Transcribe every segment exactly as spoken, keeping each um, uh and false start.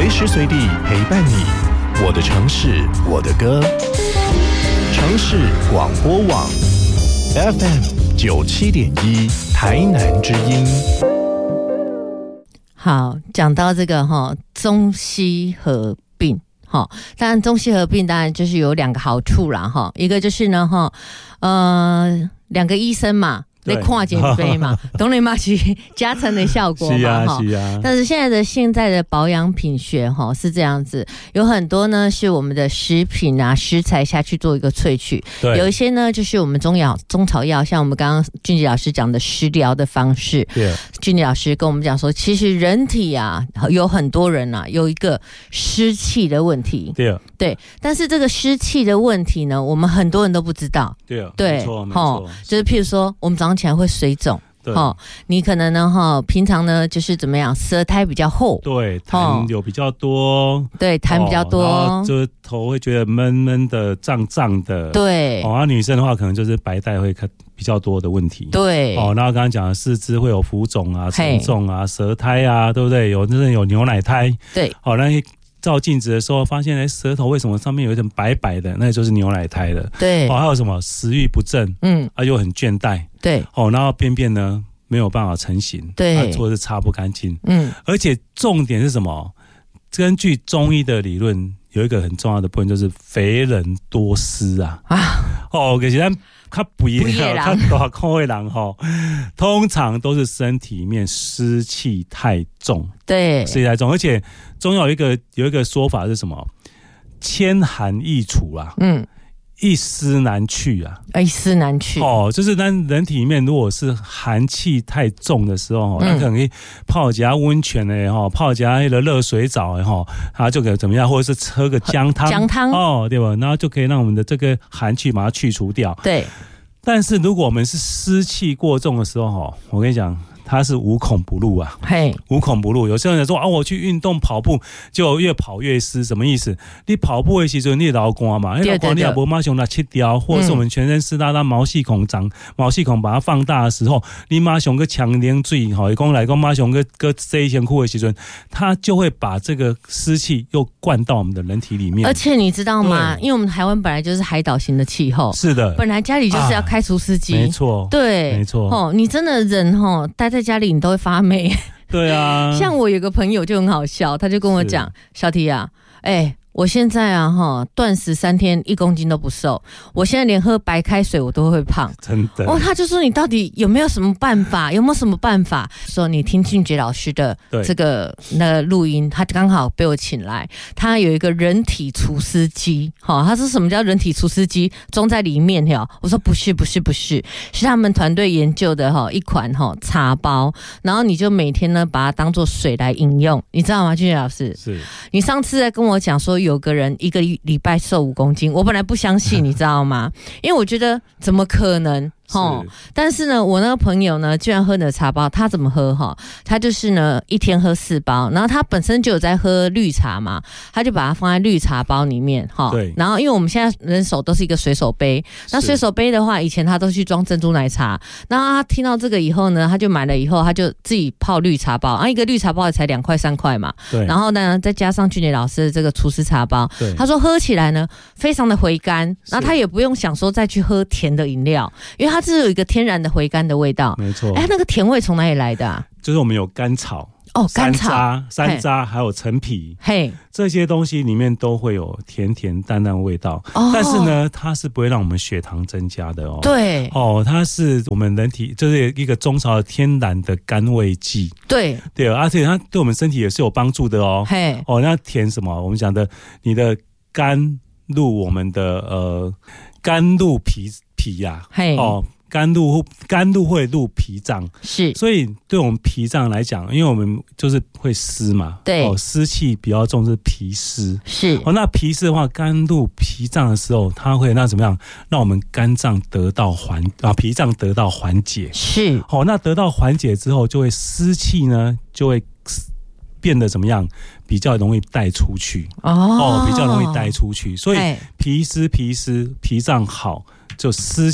随时随地陪伴你。我的城市，我的歌。城市广播网 F M 九七点一，台南之音。 好，讲到这个哈，中西合并。哈，当然中西合并当然就是有两个好处啦哈，一个就是呢哈，呃，两个医生嘛。在跨减肥嘛，懂你吗？是加成的效果嘛， 是啊是啊。 但是现在的现在的保养品学哈是这样子，有很多呢是我们的食品啊食材下去做一个萃取，有一些呢就是我们中药中草药，像我们刚刚俊杰老师讲的食疗的方式。对，俊杰老师跟我们讲说，其实人体啊有很多人啊有一个湿气的问题。对对，但是这个湿气的问题呢，我们很多人都不知道。对对，没错没错，就是譬如说我们早上起来会水肿，哦，你可能呢哈，平常呢就是怎么样，舌苔比较厚，对， 痰流比较多， 对，痰比较多， 哦、就是头会觉得闷闷的、胀胀的，对，哦，那女生的话可能就是白带会比较多的问题，对，哦，然后刚刚讲的四肢会有浮肿啊、沉重啊、舌苔啊，对不对？有真的有牛奶苔，对，哦，那照镜子的时候，发现哎，舌头为什么上面有一点白白的？那就是牛奶苔的。对，哦，还有什么食欲不振，嗯，啊，又很倦怠，对，哦，然后便便呢没有办法成型，对，啊，或者是擦不干净，嗯，而且重点是什么？根据中医的理论，有一个很重要的部分就是肥人多湿啊，啊，哦，可是咱较不一样，较大口的人吼，通常都是身体里面湿气太重，对，湿气太重，而且中药有一个有一个说法是什么？千寒易除啊，嗯，一湿难去啊，一湿难去哦，就是咱人体里面如果是寒气太重的时候，那、嗯、可能可以泡一下温泉的哈，泡一下那个热水澡的哈，它就可以怎么样，或者是喝个姜汤，姜汤哦，对吧？然后就可以让我们的这个寒气把它去除掉。对，但是如果我们是湿气过重的时候哈，我跟你讲。它是无孔不入啊，嘿，无孔不入。有些人说啊，我去运动跑步，就越跑越湿，什么意思？你跑步的时候，你老光嘛，你老光你也不马上把它切掉，或者是我们全身湿哒哒毛细孔长毛细孔把它放大的时候，你马上个强凉水，好，一讲来讲马上个个塞身裤的时候，它就会把这个湿气又灌到我们的人体里面。而且你知道吗？因为我们台湾本来就是海岛型的气候，是的，本来家里就是要开除湿机，啊，没错，对，没错。哦，你真的人哈待在家里你都会发霉。对啊，像我有个朋友就很好笑，他就跟我讲，小提啊，哎，欸，我现在啊哈断食三天一公斤都不瘦，我现在连喝白开水我都会胖，真的。哦，他就说你到底有没有什么办法？有没有什么办法？说你听俊杰老师的这个那个录音，他刚好被我请来，他有一个人体除湿机，哈，他说什么叫人体除湿机？装在里面哈，我说不是不是不是，是他们团队研究的哈一款哈茶包，然后你就每天呢把它当做水来饮用，你知道吗？俊杰老师，是你上次在跟我讲说。有个人一个礼拜瘦五公斤，我本来不相信，你知道吗？因为我觉得怎么可能？哦，但是呢，我那个朋友呢，居然喝的茶包，他怎么喝哈？他就是呢，一天喝四包，然后他本身就有在喝绿茶嘛，他就把它放在绿茶包里面哈。对。然后，因为我们现在人手都是一个随手杯，那随手杯的话，以前他都去装珍珠奶茶。然后他听到这个以后呢，他就买了以后，他就自己泡绿茶包，啊，一个绿茶包也才两块三块嘛。对。然后呢，再加上俊杰老师的这个厨师茶包，对，他说喝起来呢，非常的回甘，然后他也不用想说再去喝甜的饮料，因为他是有一个天然的回甘的味道，没错。哎，那个甜味从哪里来的啊？就是我们有甘草哦，甘草、山楂、山楂还有陈皮，嘿，这些东西里面都会有甜甜淡淡味道。哦，但是呢，它是不会让我们血糖增加的哦。对，哦，它是我们人体就是一个中草的天然的甘味剂。对对，而且它对我们身体也是有帮助的哦。嘿，哦，那甜什么？我们讲的你的甘入我们的呃甘入脾。脾呀、啊，哦，甘露甘露会入脾脏，是，所以对我们脾脏来讲，因为我们就是会湿嘛，对，哦，湿气比较重是脾湿，是，哦，那脾湿的话，甘入脾脏的时候，它会让怎么样？让我们肝脏得到缓啊，脾脏得到缓解，是，哦，那得到缓解之后，就会湿气呢就会变得怎么样？比较容易带出去，哦，哦比较容易带出去，所以脾湿脾湿脾脏好。就湿气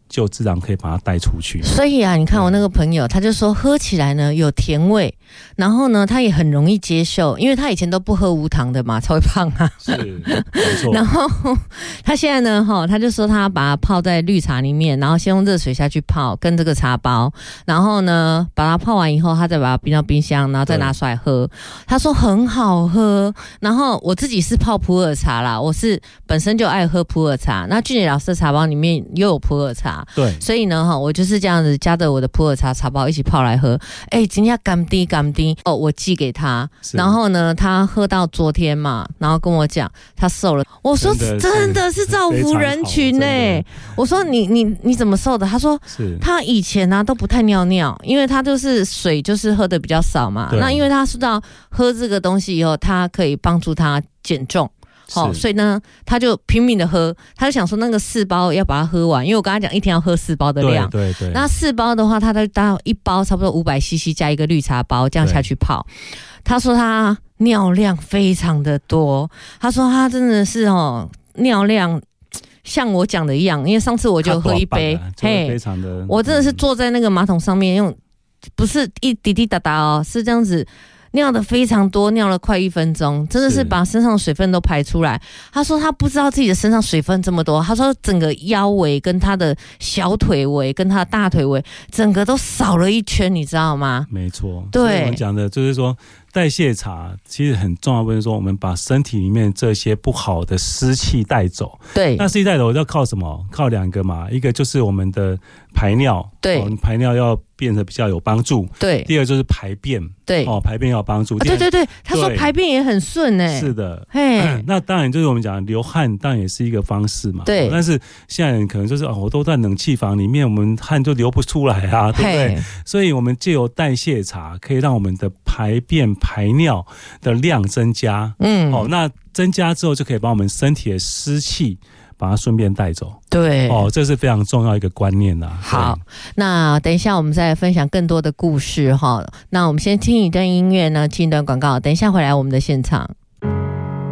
就自然可以把它带出去。 所以啊，你看我那个朋友，他就说喝起来呢有甜味，然后呢他也很容易接受，因为他以前都不喝无糖的嘛，才会胖啊。 是，没错。 然后他现在呢，哈，他就说他把它泡在绿茶里面，然后先用热水下去泡，跟这个茶包，然后呢把它泡完以后，他再把它冰到冰箱，然后再拿出来喝。他说很好喝。然后我自己是泡普洱茶啦，我是本身就爱喝普洱茶。那俊杰老师的茶包里面又有普洱茶， 对， 所以呢，哈，我就是这样子加着我的普洱茶茶包一起泡来喝。哎，今天干滴干滴哦，我寄给他，然后呢，他喝到昨天嘛，然后跟我讲他瘦了。我说真的是造福人群呢、欸。我说你你你怎么瘦的？他说他以前啊都不太尿尿，因为他就是水就是喝的比较少嘛。那因为他知道喝这个东西以后，他可以帮助他减重。好、哦，所以呢，他就拼命的喝，他就想说那个四包要把它喝完，因为我跟他讲一天要喝四包的量， 对对对。 那四包的话，他就当一包差不多五百 C C 加一个绿茶包，这样下去泡。他说他尿量非常的多，他说他真的是哦尿量像我讲的一样，因为上次我就喝一杯， 嘿，非常的， 我真的是坐在那个马桶上面用，不是一滴滴答答哦，是这样子。尿的非常多，尿了快一分钟，真的是把身上的水分都排出来。他说他不知道自己的身上水分这么多，他说整个腰围跟他的小腿围跟他的大腿围整个都少了一圈，你知道吗？ 没错， 对， 我们讲的就是说代谢茶其实很重要，就是说我们把身体里面这些不好的湿气带走。 对， 那湿气带走要靠什么？靠两个嘛，一个就是我们的排尿， 对， 哦、排尿要变得比较有帮助。 对， 第二就是排便， 对， 哦，排便要有帮助、 啊。对对对，他说排便也很顺哎。 是的， 嘿、 嗯，那当然就是我们讲流汗，当然也是一个方式嘛。 对， 哦、但是现在人可能就是哦，我都在冷气房里面，我们汗就流不出来啊，对不对？所以我们借由代谢茶，可以让我们的排便排尿的量增加。嗯，哦，那增加之后就可以把我们身体的湿气把它顺便带走。 对， 哦，这是非常重要一个观念啦。 好，那等一下我们再来分享更多的故事哈。那我们先听一段音乐呢，听一段广告，等一下回来我们的现场。